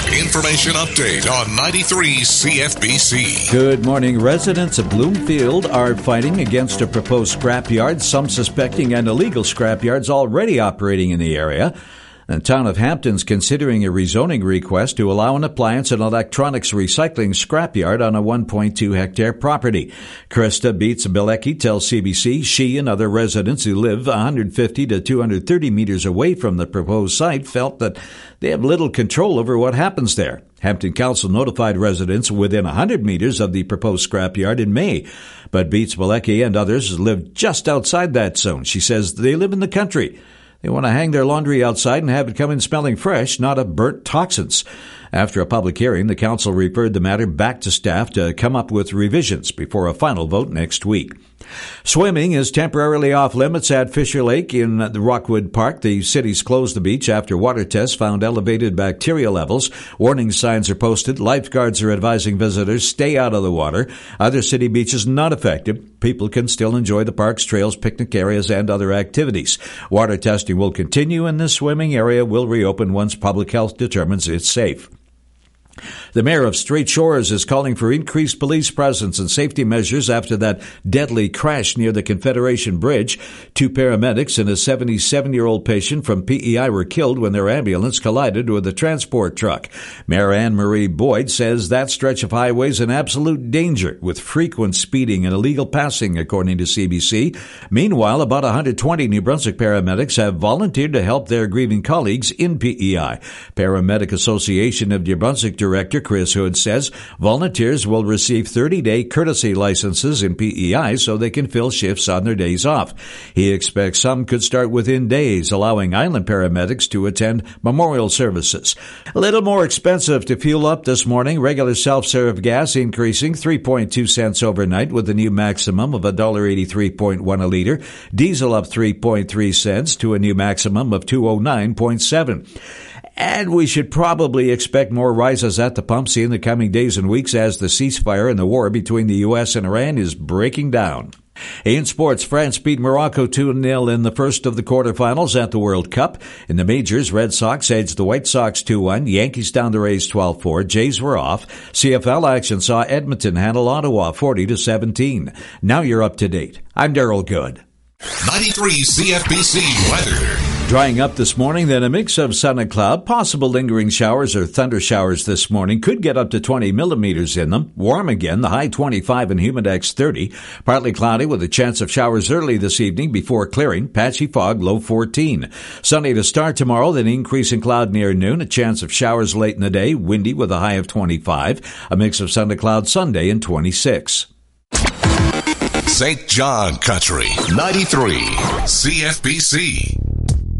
Information update on 93 CFBC. Good morning. Residents of Bloomfield are fighting against a proposed scrapyard, some suspecting an illegal scrapyard's already operating in the area. The town of Hampton's considering a rezoning request to allow an appliance and electronics recycling scrapyard on a 1.2-hectare property. Krista Beats-Bilecki tells CBC she and other residents who live 150 to 230 meters away from the proposed site felt that they have little control over what happens there. Hampton Council notified residents within 100 meters of the proposed scrapyard in May, but Beats-Bilecki and others live just outside that zone. She says they live in the country. They want to hang their laundry outside and have it come in smelling fresh, not of burnt toxins. After a public hearing, the council referred the matter back to staff to come up with revisions before a final vote next week. Swimming is temporarily off limits at Fisher Lake in the Rockwood Park. The city's closed the beach after water tests found elevated bacteria levels. Warning signs are posted. Lifeguards are advising visitors stay out of the water. Other city beaches not affected. People can still enjoy the park's trails, picnic areas, and other activities. Water testing will continue, and the swimming area will reopen once public health determines it's safe. The mayor of Straight Shores is calling for increased police presence and safety measures after that deadly crash near the Confederation Bridge. 2 paramedics and a 77-year-old patient from PEI were killed when their ambulance collided with a transport truck. Mayor Anne Marie Boyd says that stretch of highway is an absolute danger with frequent speeding and illegal passing, according to CBC. Meanwhile, about 120 New Brunswick paramedics have volunteered to help their grieving colleagues in PEI. Paramedic Association of New Brunswick Director Chris Hood says volunteers will receive 30-day courtesy licenses in PEI so they can fill shifts on their days off. He expects some could start within days, allowing island paramedics to attend memorial services. A little more expensive to fuel up this morning. Regular self-serve gas increasing 3.2 cents overnight with a new maximum of $1.83.1 a liter. Diesel up 3.3 cents to a new maximum of $2.09.7. And we should probably expect more rises at the pumps in the coming days and weeks as the ceasefire and the war between the U.S. and Iran is breaking down. In sports, France beat Morocco 2-0 in the first of the quarterfinals at the World Cup. In the majors, Red Sox edged the White Sox 2-1. Yankees down the Rays 12-4. Jays were off. CFL action saw Edmonton handle Ottawa 40-17. Now you're up to date. I'm Daryl Good. 93 CFBC weather. Drying up this morning, then a mix of sun and cloud. Possible lingering showers or thunder showers this morning. Could get up to 20 millimeters in them. Warm again, the high 25 and humidex 30. Partly cloudy with a chance of showers early this evening before clearing. Patchy fog, low 14. Sunny to start tomorrow, then increase in cloud near noon. A chance of showers late in the day. Windy with a high of 25. A mix of sun to cloud Sunday and 26. St. John Country, 93 CFBC.